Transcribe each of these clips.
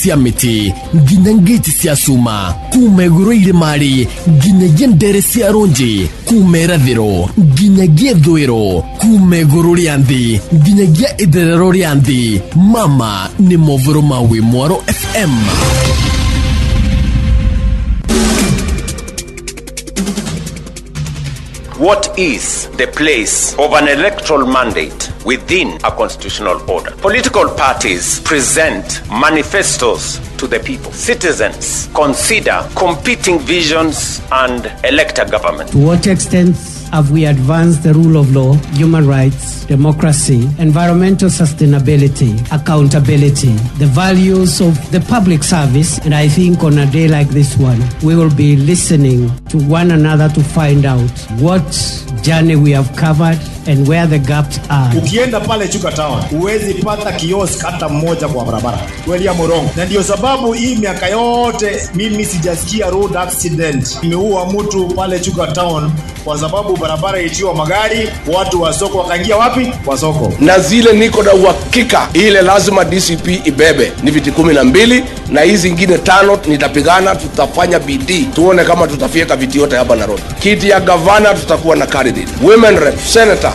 Siamiti, ginangiti siasuma, kumeguro ile mari, ginagende siaronji, kumerathiro, ginagedwero, kumeguro liandi, ginagia iderero liandi, mama ni movoro mawi Mwaro FM. What is the place of an electoral mandate within a constitutional order? Political parties present manifestos to the people. Citizens consider competing visions and elect a government. To what extent have we advanced the rule of law, human rights, democracy, environmental sustainability, accountability, the values of the public service? And I think on a day like this one, we will be listening to one another to find out what journey we have covered and where the gaps are. Ukienda pale Chuka Town, huwezi pata kiosk hata mmoja kwa barabara. Kweli ya morongo. Na ndio sababu hii miaka yote mimi sijasikia road accident imeua mtu pale Chuka Town kwa sababu barabara itiwa magari, watu wa soko wakaingia wapi? Kwa soko. Na zile niko na uhakika ile lazima DCP ibebe ni viti 12 na hizi zingine 5 nitapigana, tutafanya bidii tuone kama tutafika viti yote hapa na road. Kiti ya governor tutakuwa na candidate, women rep, senator.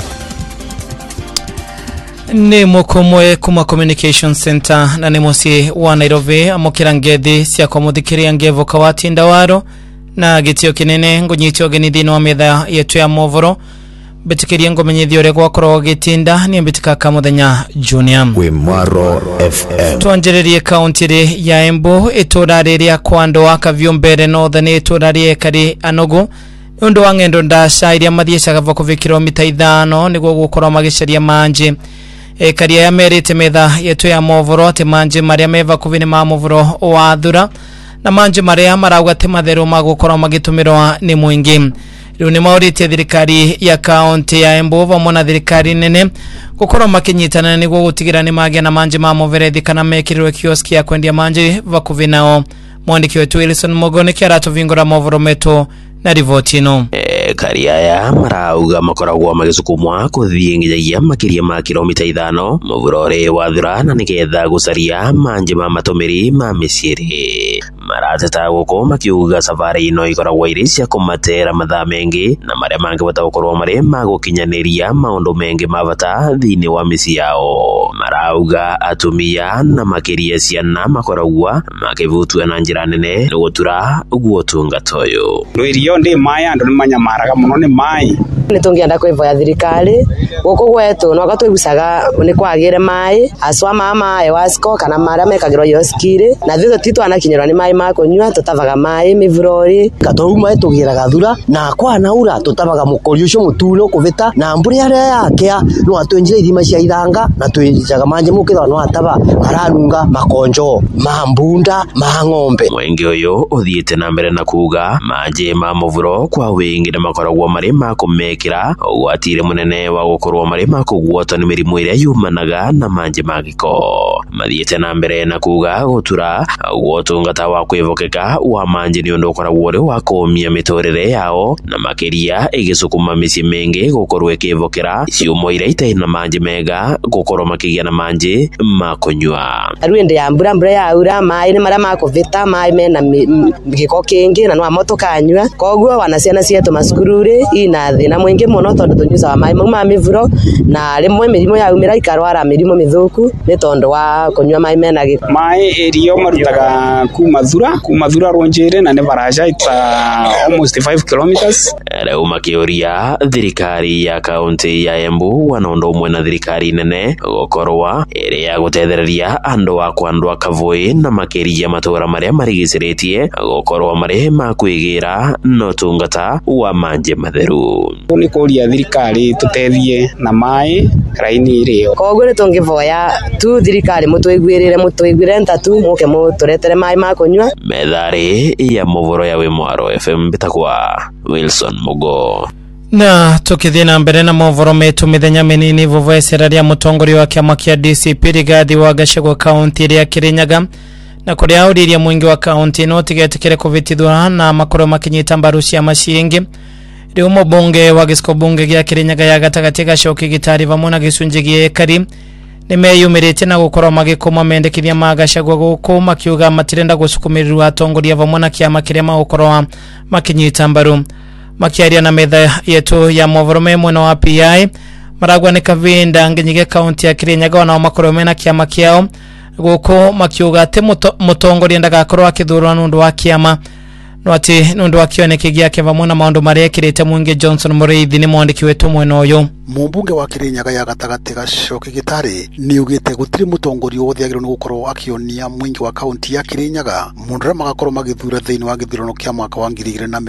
Ni mukomwe kuma communication center na ni musi wa Nairobi amokirangedi cia komuthikiria ngevo kawati ndawaro na gitio kinene ngunyitio genithino wa metha yetu ya movoro betikiria ngomenyithio re gwakorwo gitinda ni mbitika kamuthenya junior we Mwaro FM. Tuanjererie county ya Embu itura riria kwando wa Kavyumbere northern itura rie kari anogo undo wangendo ndasha iria mathiacaga vakuvi kilomita 5 niguo gukorwo magicaria manje karia ya merite metha yetu ya movoro ati manje maria meva kuvini ma movoro wa thura na manje maria marauga ati matheru magukorwo magitumirwa ni muingi. Riu ni mauritie thirikari ya county ya Embu vamwe na thirikari nene gukorwo makinyitana niguo gutigira ni magia na manje ma moverethi kana mekirirwe kioski ya kwendia manje vakuvi nao. Mwandiki wetu Wilson Mogone kiara tuvingura movoro metu na rivoti ino. Karia ya marauga makoragwo magisukumwa kuthie nginya makiria ma kilomita 5 muvurore wa thura na nigetha gucaria manje ma matumiri ma misiri. Marateta guko makiuga safari ino ikoragwo iri cia kumatera mathaa mengi na maria mangibota gukorwo mari magukinyaniria maundu mengi mabata thini wa misi yao. Marauga atumia na makiria ciana makoragwo makivutwa na njira nene gutura guotungato uyu. Rwirio ndi mai andu ni manyamaraga muno ni mai nitungienda kwivoya thirikari guku gwetu no gatwigucaga ni kwagire mai aswa mama ewasco kana maria mekagirwo yoskire na thitho titu anakinyirwa ni mai ma kunywa tutavaga mai mivurori gatoruma tugiraga thura na kwa naura tutavaga mukori ucio mutuno kuvita na mburi aria yake no atwenjire ithima cia ithanga na twenjaga manje mukithwa no atava maranunga makonjo mambunda ma ng'ombe. Mwenge uyu uthiite na mbere na kuga manje ma muvuro kwa wingi na makoragwo mari ma kumekira ugwatire munene wa gukorwo mari ma kugwota ni mirimu iria yumanaga na manje magiko. Mathiite na mbere na kuga gutura gutungata wa kwivokeka wa manje ni undu ukoragwo ri wa kumia mitorere yao na makiria igisukuma misi mengi gukorwo ikivokera ciumo iria itaina manje mega gukorwo makigia na manje ma kunywa. Rwende ya mbura ya ura mai ni maria ma kuvita mai mena giko kingi na no moto kanywa koguo wanaciana cietu maskurure ina thina mwingi muno tondu tunyuza wa mai ma mivuro na rimwe mirimo ya umira ikarwara mirimo mithuku ni tondu wa kunywa mai mena giko. Mai erio marutaga kuma thura ronjere na ne baraja ita almost 5 kilometers. Reu makioria thirikari ya county ya Embu wanondo umwe na thirikari nene gukorwa iria gutethereria andu wa kwandwa Kavui na makiria matora maria marigiciritie gukorwa mari makwigira no tungata wa manje matheru. Ni kuria thirikari tutethie na mai raini irio koguo nitungivoya tu thirikari mutwigwire ntatu muke muturetere mai ma kunywa. Methari ya movoro ya we Mwaro FM bitakwa Wilson Mugo. Na tukithie na mbere na movoro metu mithenya minini vovoeseraria mutongori wa kiama kia DCP Rigathi wa Gachagua county ya Kirinyaga na kuria auriria mwingi wa county no tigetikire kuvitithwa na makoro makinyita mbaru cia maciringi. Riu mubunge wa giciko bunge gia Kirinyaga ya gatagati Gacoki Gitari vamwe na gicunji gia ekari nimeyumirite na gukorwo magikoma mendekithia magacagwa guku makiuga matirenda gusukumirirwa atongoria vamwe na kiama kiria magukorwo makinyita mbaru. Makiaria na metha yetu ya movorome mwena wa PI maragwa ni kavinda nginyige kaunti ya Kirinyaga na makorwo mena kiama kiao guku makiuga ati mutongoria ndagakorwo akithurwa nundu wa kiama no ati nundu wa kioneke giake vamwe na maundu maria kirite mwingi Johnson Muriithi ni mwandiki wetu mwena uyu. Mumbunge wa Kirinyaga ya gatagati Gacoki Gitari ni ugite gutiri mutongoria wothe agirwo ni gukorwo akionia mwingi wa kaunti ya Kirinyaga mundu magakorwo magithura thiini wa githurano kia mwaka wa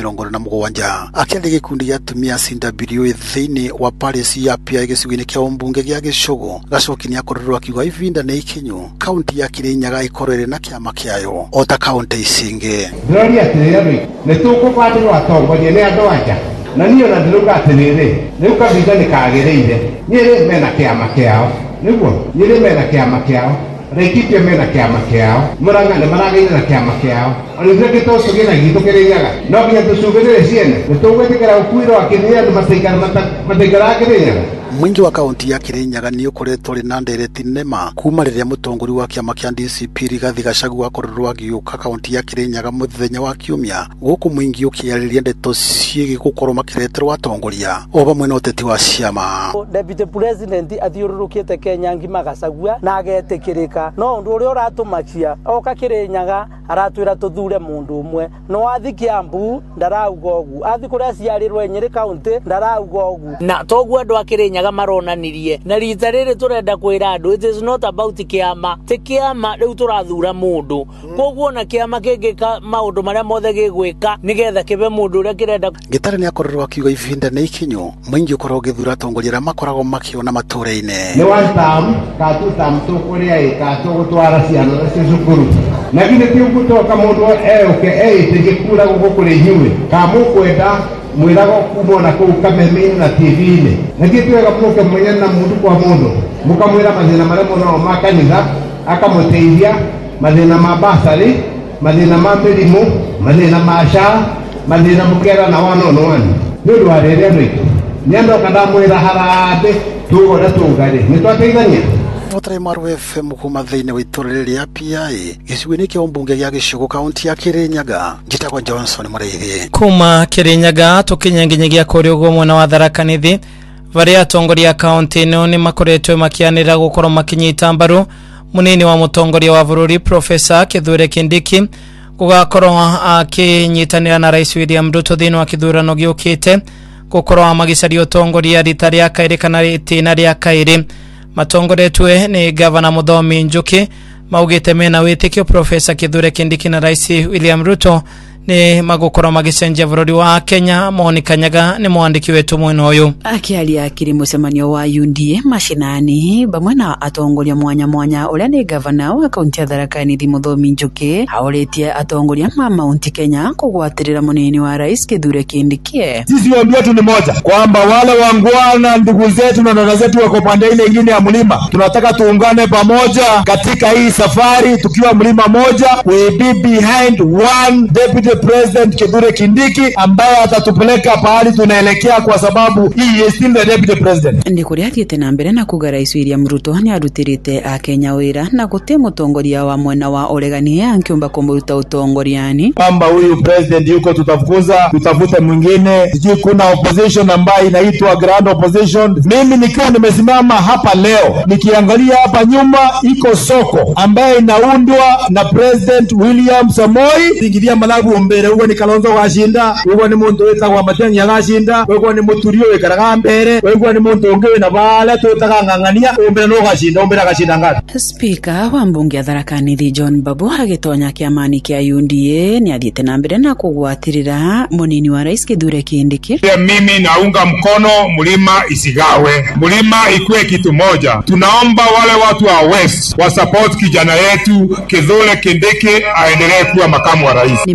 2027 akiari gikundi gia atumia CW thiini wa Paris ya PI gicigo-ini kia umbunge gia Gicogo. Gacoki ni akorirwo akiuga ivinda ni ikinyu kaunti ya Kirinyaga ikorere na kiama kiayo ota kaunti icingi. Gloria atiriri ni tukubatirwo atongoria ni andu anja na niyo na ndiruga atiriri ni ukavinda ni kagereire nyiri mena kiama kiao niguo nyiri mena kiama kiao Rekitio mena kiama kiao Murang'a ni marageire na kiama kiao onithio gitocugina gitu Kirinyaga no nginya tucugirire ciene nitugwitikira gukwirwo akiria andu mataikara Kirinyaga. Mwingi wa kaunti ya Kirinyaga ni ukoretwo ri na ndereti nema kuma riria mutongori wa kiama kia DCP Rigathi Gachagua akorirwo agiuka kaunti ya Kirinyaga muthenya wa kiumia guku mwingi ukiariria ndeto ciigi gukorwo makireterwo atongoria o vamwe na uteti wa ciama. Deputy President athiururukite Kenya ngima Gachagua na agetikirika no ndu uria uratumakia oka Kirinyaga aratwira tuthure mundu umwe no athi Kiambu ndarauga ugu athi kuria ciarirwe Nyeri kaunti ndarauga ugu na toguo andu a Kirinyaga maronanirie na rita riri turenda kwira andu it is not about kiama ti kiama riu turathura mundu koguo na kiama kingika maundu maria mothe gigwika nigetha kibe mundu uria kirenda. Gitari ni akorirwo akiuga ivinda ni ikinyu mwingi ukorwo githura atongoria makoragwo makiona mature-ini ni one term ka two term tukuria ka tugutwara ciana cukuru lakini ti ugutoka mundu euke eitigikura guku kuri hiwe ka mukwenda mwirago kumona kuu kameme na TV-ini lakini tuwega muke mwenye na mundu kwa mundu mukamwira mathina maria muno makanitha akamuteithia mathina ma basari mathina ma mirimu mathina ma SHA mathina mukera na one ni undu wa riria rwitu nyandoka ndamwira harade tugore tugari nitwateithania. Otrai Maru FM kuma thiini wa iturire ya PI gicigo-ini kia umbunge gia Gicogo kaunti ya Kirinyaga. Njitagwo Johnson Muriithi kuma Kirinyaga tukinyanginyagia kuri ugo mwena wa Tharaka Nithi varia atongoria kaunti ino ni makoretwe makianira gukorwo makinyita mbaru munini wa mutongoria wa bururi Profesa Kithure Kindiki gugakorwo akinyitanira na Rais William Ruto thiini wa kithurano giukite gukorwo magicaria utongoria rita ria kairi kana ritina ria kairi. Matongoretwe ni Gavana Muthomi Njuki maugite mena witikio Profesa Kithure Kindiki na Rais William Ruto ni magukorwo magicenjia bururi wa Kenya. Monica Nyaga ni mwandiki wetu mwena uyu akiaria akiri mucemanio wa UDA mashinani bamwe na atongoria mwanya uria ni Gavana wa kaunti ya Tharaka Nithi Muthomi Njuki auritie atongoria ma Mount Kenya kugwatirira munini wa Rais Kithure Kindiki. Sisi ombi letu ni moja kwamba wale wangwana ndugu zetu na dada zetu wako pande ile nyingine ya mlima tunataka tuungane pamoja katika hii safari tukiwa mlima moja. We be behind one deputy President Kithure Kindiki ambaye atatupeleka pahali tunaelekea kwa sababu he is still the deputy president. Ndi kuria thiete na mbere na kuga Rais William Ruto ni arutirite a Kenya wira na gutie mutongoria wa mwena wa uregani ankiumba kumuruta utongoriani kwamba huyu president yuko tutafute mwingine sijui kuna opposition ambayo inaitwa grand opposition. Mimi nikiwa nimesimama hapa leo nikiangalia hapa nyuma iko soko ambayo inaundwa na President William Samoei ingilia Malabu mbere uwe ni Kalonzo washinda uwe ni muntu wetagwa Matiang'i agashinda uwe ni Muturio wekaraga mbere uwe ni muntu ungiwe na bale tutagang'ang'ania umbere no gashinda umbere agashinda ngapi. Speaker wa mbunge ya Tharaka Nithi John Babu agitonya kiamani kia UDA ni athiete na mbere na kugwatirira munini wa Rais Kithure Kindiki. Mimi naunga mkono mlima isigawe, mlima ikuwe kitu moja. Tunaomba wale watu wa West wa support kijana yetu Kithure Kindiki aendelee kuwa makamu wa rais. Nimearia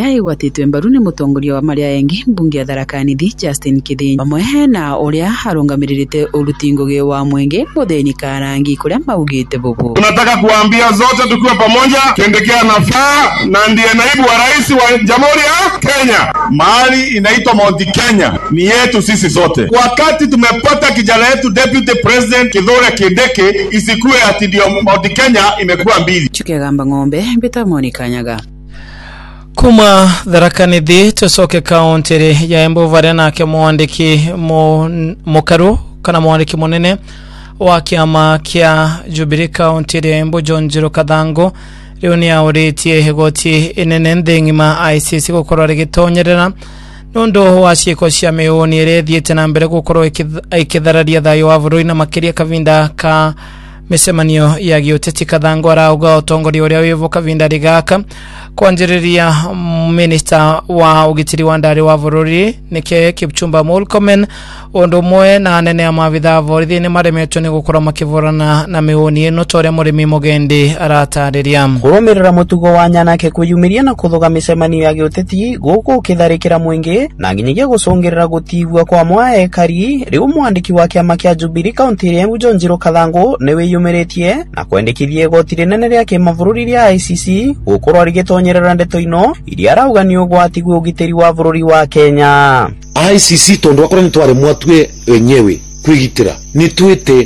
iria igwatitwe mbaru ni mutongoria wa maria engi mbunge ya Tharaka Nithi Justin Kithinji pamwe na uria arungamirite urutingo wa Mwenge Mutheni Karangi kuria maugite bubu. Tunataka kuambia zote tukiwa pamoja, tuendekea nafaa na ndiye naibu wa rais wa Jamhuri ya Kenya. Mahali inaitwa Mount Kenya ni yetu sisi zote. Wakati tumepata kijana yetu Deputy President Kithure Kindiki, isikue ati ndio Mount Kenya imekuwa mbili. Chukegamba ng'ombe Bita Monica Nyaga. Kuma Tharaka Nithi tusoke kaunti ya Embu varena ke mwandiki mukaru kana mwandiki munene wa kiama kia Jubilee kaunti ya Embu John Njiro Kathango riu ni auritie higoti inene nthingima ICC gukorwo rigitonyerera nondo wa ciiko cia miuni ire thiete na mbere gukorwo ikithararia thayo wa bururi na makiria kavinda ka misemanio ya giuteti. Kathango arauga utongoria uria wivuka vinda rigaka kwanjiriria minister wa ugitiri wa ndari wa bururi nike Kipchumba Murkomen ondo mwe na anene ya mavitha borithi ni maremetwo ni gukora makivurana na miuni ino tore murimi Mugendi aratariria kurumirira mutugo wa Nyanake kuyumiria na kuthoga misemanio ya giuteti guku kitharikira Mwenge na nginyagia gucungirira gutigwa kwa mwaekari riu mwandiki wa kiama kia Jubilee kaunti ya Embu John Njiro Kathango niwe yumiretie na kwendekithia igoti rinene ria kimavururi ria ICC gukorwo rigitonyerera ndeto ino iria arauga ni ugwati gwa ugitiri wa bururi wa Kenya. ICC tondu akorwo nitware mwatwe wenyewe kwigitira nitwite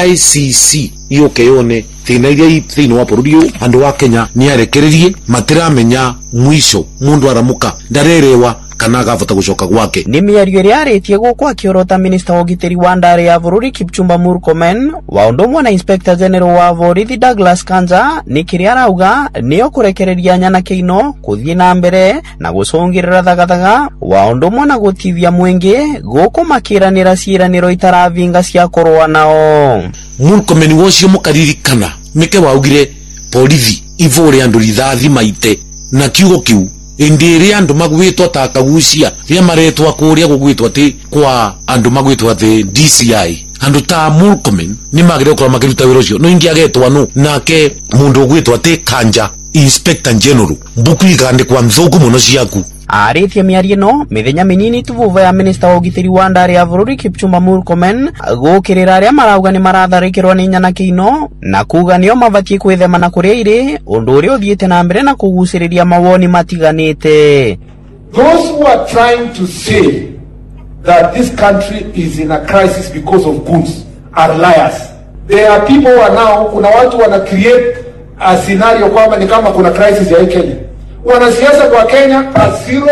ICC yoke yone thina iria thini wa bururi uyu andu wa Kenya ni arekererie matiramenya mwisho mundu aramuka ndarerewa kana agavota gucoka gwake. Ni miario ria aritie guku akiorota minister wa ugitiri wa ndari ya bururi Kipchumba Murkomen wa undu na inspector general wa borithi Douglas Kanja ni kiria arauga niyo kurekereria Nyanake ino kuthie na mbere na gucungirira thagathaga wa undu na gutithia Mwenge guku makiranira ciiraniro itaravinga cia korwa nao. Murkomen wocio mukaririkana mike waugire borithi ivore andu rithathi maite na kiugo kiu indiri andu magwitwa ta kagucia ria maretwa kuria gugwitwa ti kwa andu magwitwa the DCI andu ta Murkomen ni magire ukora makiruta wiro cio no ingi agetwa no nake mundu ugwitwa ti Kanja inspector general mbuku igande kwa mthugu muno ciaku. Aritie miario no mithenya minini tuvuva ya minister wa ugitiri wa ndari ya bururi Kipchumba Murkomen gukirira aria marauga ni maratharikirwa ni Nyanake ino na kuga nio mavatie kwithema na kuria iri undu uria uthiete na mbere na kuguciriria mawoni matiganite. Those who are trying to say that this country is in a crisis because of goons are liars. There are people who are now, kuna watu wana create a scenario kwamba ni kama kuna crisis ya Kenya. Wanasiasa kwa Kenya at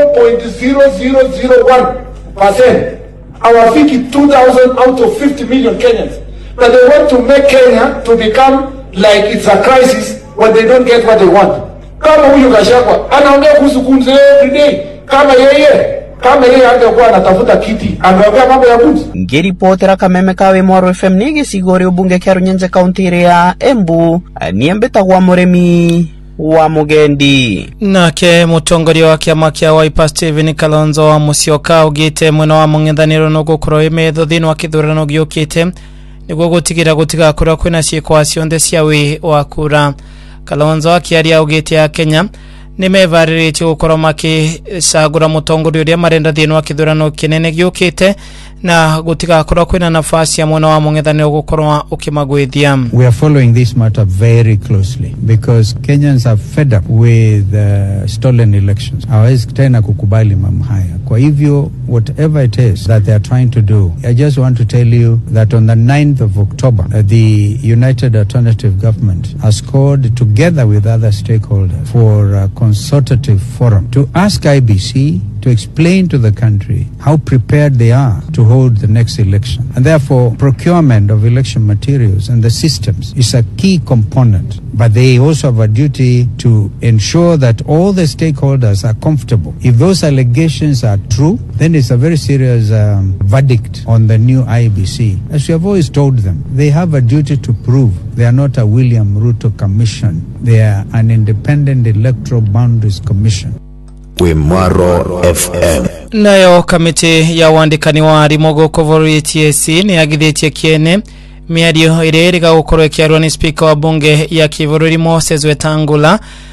0.0001% hawafiki 2,000 out of 50 million Kenyans, but they want to make Kenya to become like it's a crisis when they don't get what they want. Kama huyu Gachagua anaongea kuhusu kunzi every day, kama yeye angekuwa anatafuta kiti angeongea mambo ya kunzi. Ngiripotera Kameme kawe Moro FM ni gicigori ubunge kia Runyenje kaunti ya Embu ni mbetagwa murimi wa Mugendi. Nake mutongoria wa kiama kia Wiper Stephen Kalonzo wa Musyoka ugite mwena wa mung'ethaniro no gukorwo imetho thini wa kithurano giukite niguo gutigira gutiga kura kwina ciikwa cionthe cia wi wa kura. Kalonzo akiaria ugite ya Kenya ni mevariritie gukorwo makicagura mutongoria uria marenda thini wa kithurano kinene giukite na gutiga kura kwina nafasi ya mwena wa mung'ethaniro gukorwo ukimagwithia. We are following this matter very closely because Kenyans are fed up with stolen elections. Hawezi tena kukubali mambo haya. Kwa hivyo whatever it is that they are trying to do, I just want to tell you that on the 9th of October the United Alternative Government has called together with other stakeholders for a consultative forum to ask IBC to explain to the country how prepared they are to hold the next election. And therefore, procurement of election materials and the systems is a key component. But they also have a duty to ensure that all the stakeholders are comfortable. If those allegations are true, then it's a very serious verdict on the new IBC. As we have always told them, they have a duty to prove they are not a William Ruto commission. They are an independent electoral boundaries commission. Mwaro FM. Nayo kamiti ya wandikani wa Rimogo Kovori TSC ni agithitie kiene miario ire riga gukorwo kiarwa ni speaker wa bunge ya Kivururi Moses Wetangula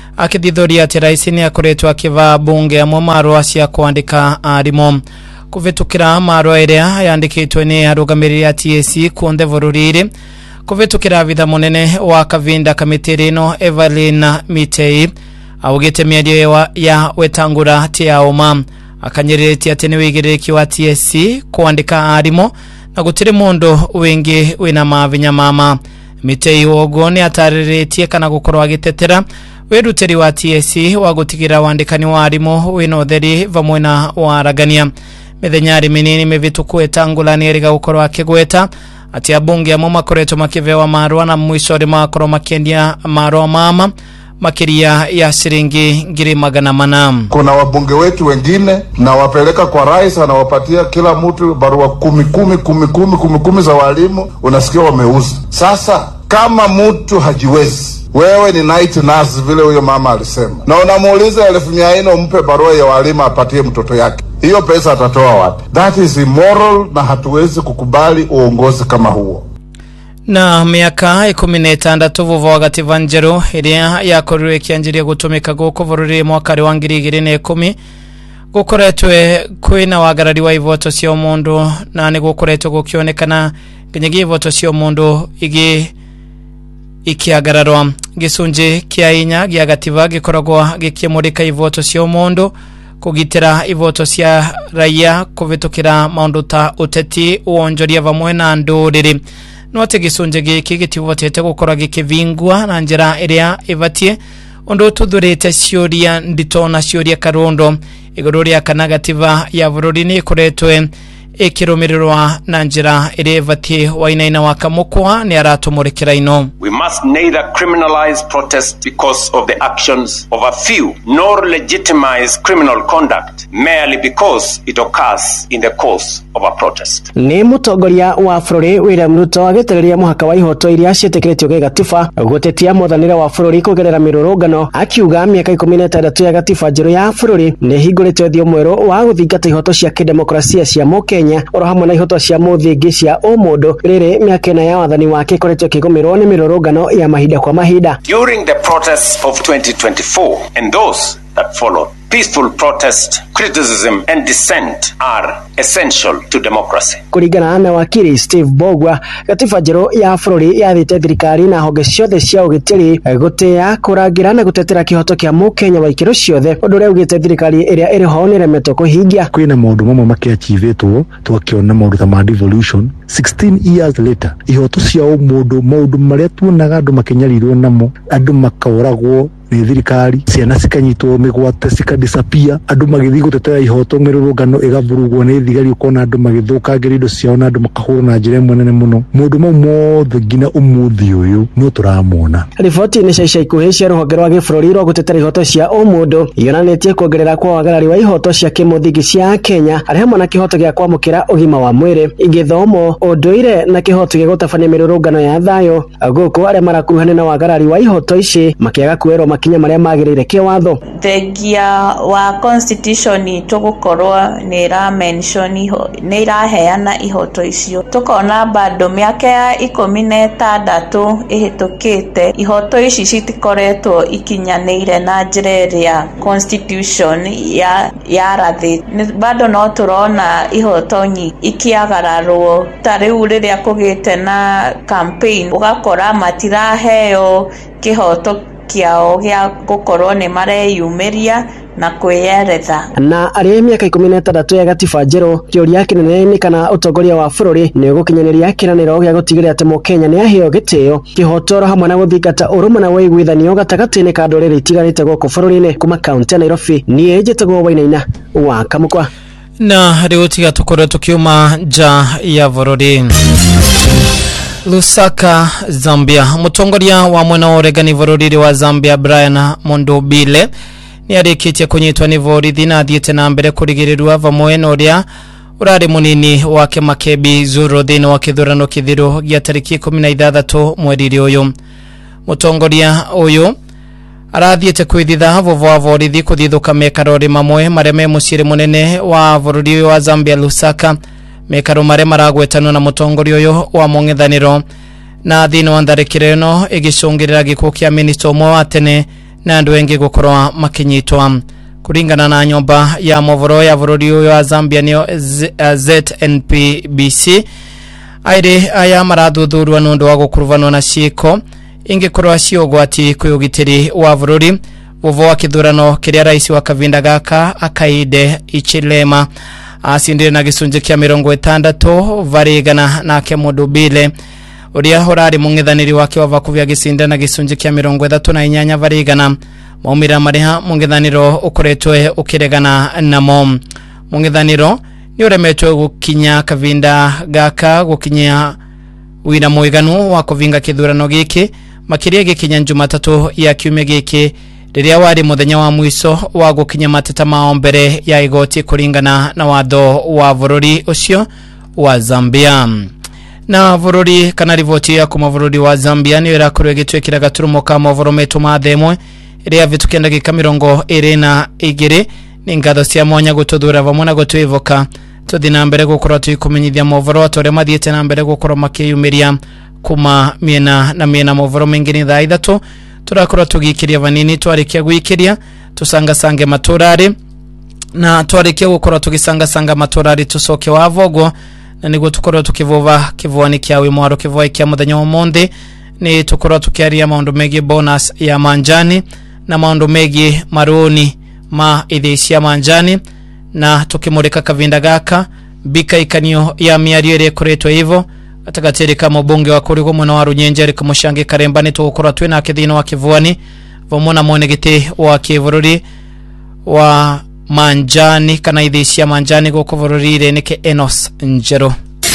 akithithuria ati rais ni akoretwo akiva bunge amwe marua cia kwandika arimo kuvitukira marua iria yandikitwe ni arugamiriri a TSC kuonde bururiri kuvitukira vitha munene wa kavinda kamitiri ino Evelyn Mitei augite mĩario ya Wetangula tiauma akanyiritie ati ni wigiriki wa TSC kwandika arimo na gutiri mundu wingi wina mavinya mama. Mitei wogo ni atariritie kana gukorwa agitetera wiruteri wa TSC wa gutigira wandikani wa arimo wina utheri vamwe na waragania. Mithenya minini mivituku Wetangula ni eriga gukorwa akigweta ati abunge amwe makoretwo makivewa marua na mwisho ri makorwo makendia marua mama makiria ya shilingi 100,000. Kuna wabunge wetu wengine na wapeleka kwa rais, anawapatia kila mtu barua 10 za walimu, unasikia wameuza. Sasa kama mtu hajiwezi, wewe ni night nurse vile huyo mama alisema, na unamuuliza 400 umpe barua ya walimu apatie mtoto yake, hiyo pesa atatoa wapi? That is immoral na hatuwezi kukubali uongozi kama huo. Na miaka 16 vuva wakati vanjeru iria yakorirwe kianjiria gutumika guku bururi mwakari wa 2010 gukoretwe kwina wagarari wa ivoto cia mundu na ni gukoretwe gukionekana nginya ivoto cia mundu ikiagararwa gicunji kia inya gia gativa gikoragwa gikimurika ivoto cia mundu kugitira ivoto cia raia kuvitukira maundu ta uteti uonjoria vamwe na nduriri no ati gicunji giki gitivotete gukora gikivingwa na njira iria ivatie undu tuthurite ciuria ndito na ciuria karundo iguru ria kana gativa ya bururi ni kuretwe ikirumirirwa na njira iria ivatie wainaina wa kamukwa ni aratumurikira ino. We must neither criminalize protest because of the actions of a few nor legitimize criminal conduct merely because it occurs in the course of a protest. Ni mutongoria wa bururi William Ruto agitereria muhaka wa ihoto iria cietekeretio ge gatiba gutetia muthanira wa bururi kugerera mirurungano akiuga miaka 16 ya gatiba njeru ya bururi ni hingurite thio mweru wa guthingata ihoto cia kidemokrasia cia Kenya oro hamwe na ihoto cia muthingi cia umundu riri miaka ya wathani wake koretwo kigumirwo ni mirurungano ya mahinda kwa mahinda. During the protests of 2024 and those that followed, peaceful protest, criticism and dissent are essential to democracy. Kuringana na wakili Steve Bogwa, gatiba njeru ya bururi yathite thirikari na honge ciothe cia ugitiri gutia kurangira na gutetera kihoto kia Mukenya wa ikiro ciothe undu ria ugite thirikari iria iri ho ni remeto kuhingia. Kwina maundu mamwe makiachivetwo twakiona maundu ta ma devolution 16 years later ihoto cia umundu maundu maria tuonaga andu makinyarirwo namo andu makauragwo ni thirikari ciana cikanyitwo migwate cikadisappear andu magithii gutetera ihoto mirurungano igavurugwo ni thigari ukona andu magithukangira indo ciao na andu makahurwo na njira imwe nene muno mundu mau mothe ngina umuthi uyu no turamona. Riboti ni cia ikuhi cia ruhonge rwa gibũrũri rwa gutetera ihoto cia umundu yonanĩtie kuongerera kwa wagarari wa ihoto cia kimuthingi cia Kenya arĩa hamwe na kihoto gĩa kwamũkĩra ũgima wa mwĩrĩ igithomo ũndũire na kihoto gĩa gũtabania mirurungano ya thayo guku arĩa marakuruhania na wagarari wa ihoto ici makiaga kuerwo makinya maria magĩrĩire kĩwatho. Thengia wa constitution tugukorwo ni ra mention ni raheana ihoto icio tukona bado miaka ya 16 ihitukite ihoto ici citikoretwo ikinyanĩire na njĩra ĩrĩa constitution ya rathi bado no turona ihoto nyingi ikiagararwo tariu rĩrĩa kugite na campaign ugakora matiraheo kihoto kiao gĩa gukorwo ni mareyumiria na kweyeretha. Na arĩa miaka 16 ya gatiba njeru kĩũria kĩnene ni kana utongoria wa bururi ni gukinyanĩria kiranĩro gĩa gutigĩrĩra atĩ Mukenya ni aheo gĩtĩo kĩhoto hamwe na guthingata ũrũmwe na wĩiguithanio gatagatĩ-inĩ ka ndũrĩrĩ itiganĩte gũkũ bũrũri-inĩ kuma kaunti ya Nairobi. Niĩ njĩtagwo Wainaina wa Kamukwa. Na rĩu tiga tukorwo tukiuma nja ya bũrũri. Lusaka, Zambia. Mutongoria wa mwena wa uregani bũrũri wa Zambia Brian Mondobile ni arikitie kunyitwa ni borithi na athiĩte na mbere kurigĩrĩrua vamwe na ũrĩa urari munini wake Makebi Zuro thĩinĩ wa kĩthurano kĩthiru gĩa tarĩki 16 mweri ũyũ. Mutongoria ũyũ arathiĩte kwĩthitha vovo wa borithi kuthithũka mekarori mamwe marĩa me mũciĩ munene wa bũrũri wa Zambia Lusaka, mekaro marĩa maragwetanwo na mutongoria ũyũ wa mũng'ethanĩro na thĩinĩ wa tharĩkĩro ĩno ĩgĩcũngĩrĩra gĩkuũ kĩa minista ũmwe wa tene na andu engi gukorwa makinyitwa. Kuringana na nyomba ya movoro ya bururi uyu wa Zambia niyo ZNPBC, aire aya marathuthurwa nundu wa gukuruvanwa na ciiko ingikorwa ciogwati kwi ugitiri wa bururi. Vovo wa kithurano kiria rais wa kavinda gaka Hakainde Hichilema asindire na gicunji kia 60 varigana nake Mudubile uria horari mungithaniri wake wa vakuvya gicinda na gicunji kia 38 varigana. Maumira mariha mungithaniro ukoretwe ukiregana namo. Mungithaniro ni uremetwe gukinya kavinda gaka gukinya wina muiganu wa kuvinga kithurano giki makiria gikinya Jumatatu ya kiumia giki riria wari muthenya wa mwiso wa gukinya mateta mao mbere ya igoti kuringana na watho wa bururi ucio wa Zambia. Na bururi kana rivoti ya kuma bururi wa Zambia ni irakorwo igitwekira gaturumo ka movoro metu mathemwe iria vitukenda gika 22 ni ngatho cia mwanya gututhura vamwe na gutwivoka tuthi na mbere gukorwo twikumenyithia movoro atore mathiete na mbere gukorwo makiyumiria kuma miena na miena movoro mengine thaa 3 turakorwo tugikiria vanini twarikia gwikiria tusangasange maturari na twarikia gukorwo tugisangasanga maturari tusoke wavogo na niguo tukorwo tukivuva kivuani kia wi mwaro kivoi kia muthenya wa monde ni tukorwo tukiaria maundu megi bonus ya manjani na maundu megi maroni ma ithisia manjani na tukimurika kavinda gaka bika ikanio ya miario ire kuretwe hivyo atagatere kama bunge wa kuri gumwe na wa Runyenjeri kumushange Karemba ni tukorwa twina kithino wa kivuani vomona mwenegete wa kibururi wa manjani kana ithisia manjani gukubururire nike Enos Njero.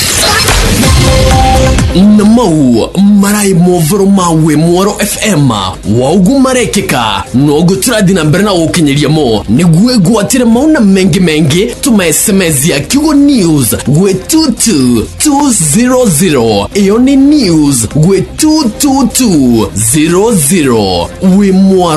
Namau marai movoro mawe Mwaro FM waugu marekeka nogu turadina mberna ukinyiria mo nigwe gwatire mauna mengi tuma SMS ya Kigo News gwe 22200 iyo ni news gwe 22200 we Mwaro